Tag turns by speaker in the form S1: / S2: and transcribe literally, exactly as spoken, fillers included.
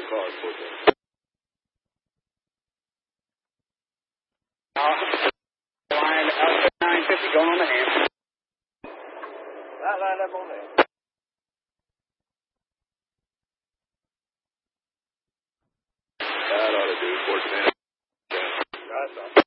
S1: cars, four ten.
S2: Line up nine fifty going on the hand.
S1: That line up on there. That ought to do, four ten. That's awesome.